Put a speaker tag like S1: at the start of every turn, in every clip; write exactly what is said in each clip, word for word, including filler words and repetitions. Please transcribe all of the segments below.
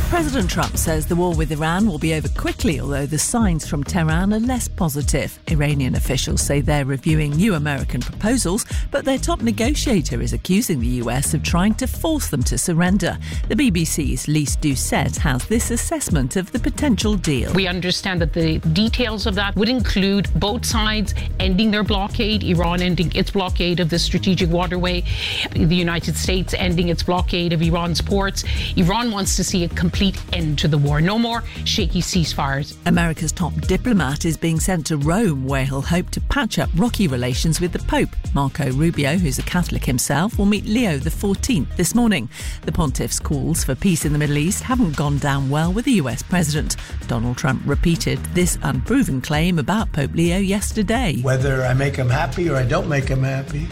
S1: President Trump says the war with Iran will be over quickly, although the signs from Tehran are less positive. Iranian officials say they're reviewing new American proposals, but their top negotiator is accusing the U S of trying to force them to surrender. The B B C's Lise Doucette has this assessment of the potential deal.
S2: We understand that the details of that would include both sides ending their blockade, Iran ending its blockade of the strategic waterway, the United States ending its blockade of Iran's ports. Iran wants to see a complete end to the war. No more shaky ceasefires.
S1: America's top diplomat is being sent to Rome, where he'll hope to patch up rocky relations with the Pope. Marco Rubio, who's a Catholic himself, will meet Leo the fourteenth this morning. The pontiff's calls for peace in the Middle East haven't gone down well with the U S president. Donald Trump repeated this unproven claim about Pope Leo yesterday.
S3: Whether I make him happy or I don't make him happy,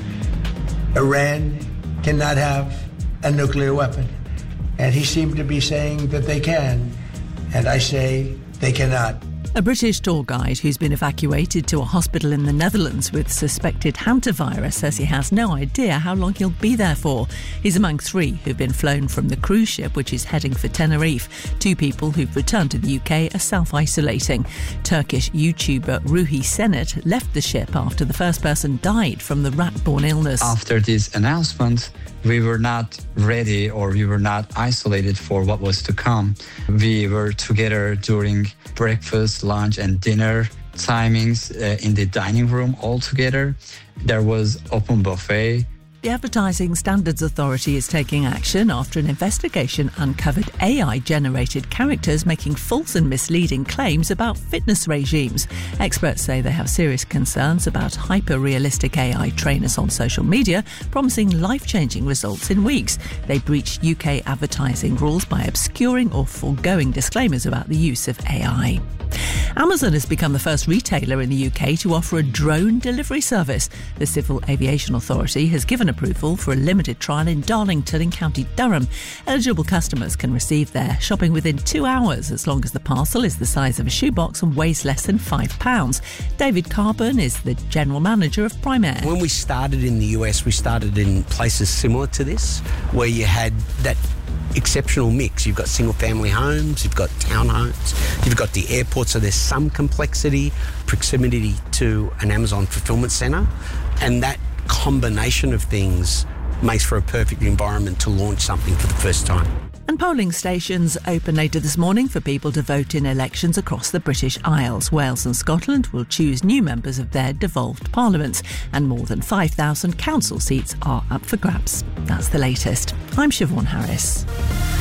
S3: Iran cannot have a nuclear weapon. And he seemed to be saying that they can, and I say they cannot.
S1: A British tour guide who's been evacuated to a hospital in the Netherlands with suspected hantavirus says he has no idea how long he'll be there for. He's among three who've been flown from the cruise ship which is heading for Tenerife. Two people who've returned to the U K are self-isolating. Turkish YouTuber Ruhi Senet left the ship after the first person died from the rat-borne illness.
S4: After this announcement, we were not ready, or we were not isolated for what was to come. We were together during breakfast, lunch and dinner timings uh, in the dining room all together. There was open buffet.
S1: The Advertising Standards Authority is taking action after an investigation uncovered A I-generated characters making false and misleading claims about fitness regimes. Experts say they have serious concerns about hyper-realistic A I trainers on social media promising life-changing results in weeks. They breached U K advertising rules by obscuring or foregoing disclaimers about the use of A I. Amazon has become the first retailer in the U K to offer a drone delivery service. The Civil Aviation Authority has given approval for a limited trial in Darlington in County Durham. Eligible customers can receive their shopping within two hours as long as the parcel is the size of a shoebox and weighs less than five pounds. David Carbon is the General Manager of Prime Air.
S5: When we started in the U S, we started in places similar to this, where you had that exceptional mix. You've got single-family homes, you've got townhomes, you've got the airport, so there's some complexity, proximity to an Amazon fulfillment centre, and that combination of things makes for a perfect environment to launch something for the first time.
S1: And polling stations open later this morning for people to vote in elections across the British Isles. Wales and Scotland will choose new members of their devolved parliaments, and more than five thousand council seats are up for grabs. That's the latest. I'm Siobhan Harris.